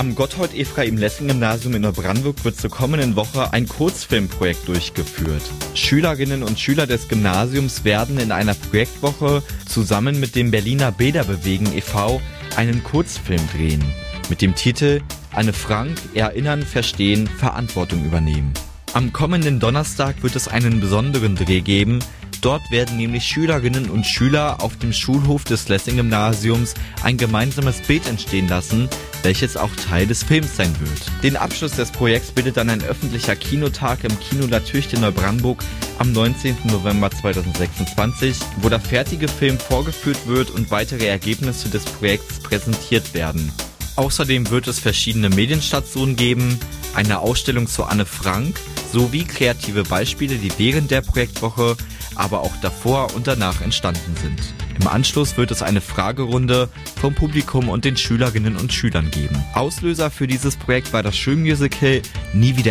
Am Gotthold-Ephraim-Lessing-Gymnasium in Neubrandenburg wird zur kommenden Woche ein Kurzfilmprojekt durchgeführt. Schülerinnen und Schüler des Gymnasiums werden in einer Projektwoche zusammen mit dem Berliner Bäderbewegen e.V. einen Kurzfilm drehen. Mit dem Titel Anne Frank – Erinnern, Verstehen, Verantwortung übernehmen. Am kommenden Donnerstag wird es einen besonderen Dreh geben. Dort werden nämlich Schülerinnen und Schüler auf dem Schulhof des Lessing-Gymnasiums ein gemeinsames Bild entstehen lassen, welches auch Teil des Films sein wird. Den Abschluss des Projekts bildet dann ein öffentlicher Kinotag im Kino La Tücht in Neubrandenburg am 19. November 2026, wo der fertige Film vorgeführt wird und weitere Ergebnisse des Projekts präsentiert werden. Außerdem wird es verschiedene Medienstationen geben, eine Ausstellung zu Anne Frank sowie kreative Beispiele, die während der Projektwoche, aber auch davor und danach entstanden sind. Im Anschluss wird es eine Fragerunde vom Publikum und den Schülerinnen und Schülern geben. Auslöser für dieses Projekt war das Schulmusical Nie wieder